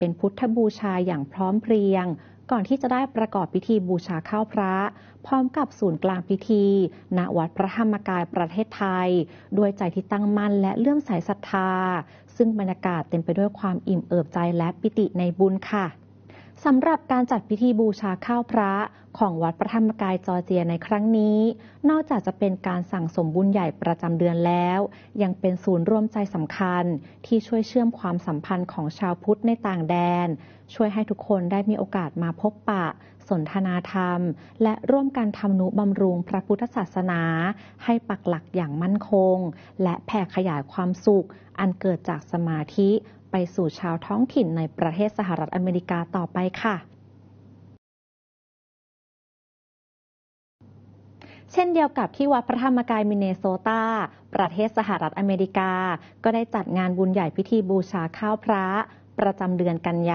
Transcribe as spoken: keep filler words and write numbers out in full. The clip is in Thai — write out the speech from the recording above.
เป็นพุทธบูชาอย่างพร้อมเพรียงก่อนที่จะได้ประกอบพิธีบูชาข้าวพระพร้อมกับศูนย์กลางพิธีณวัดพระธรรมกายประเทศไทยด้วยใจที่ตั้งมั่นและเลื่อมใสศรัทธาซึ่งบรรยากาศเต็มไปด้วยความอิ่มเอิบใจและปิติในบุญค่ะสำหรับการจัดพิธีบูชาข้าวพระของวัดพระธรรมกายจอร์เจียในครั้งนี้นอกจากจะเป็นการสั่งสมบุญใหญ่ประจำเดือนแล้วยังเป็นศูนย์รวมใจสำคัญที่ช่วยเชื่อมความสัมพันธ์ของชาวพุทธในต่างแดนช่วยให้ทุกคนได้มีโอกาสมาพบปะสนทนาธรรมและร่วมกันทำนุบำรุงพระพุทธศาสนาให้ปักหลักอย่างมั่นคงและแผ่ขยายความสุขอันเกิดจากสมาธิไปสู่ชาวท้องถิ่นในประเทศสหรัฐอเมริกาต่อไปค่ะเช่นเดียวกับที่วัดพระธรรมกายมินเนโซตาประเทศสหรัฐอเมริกาก็ได้จัดงานบุญใหญ่พิธีบูชาข้าวพระประจำเดือนกันยายน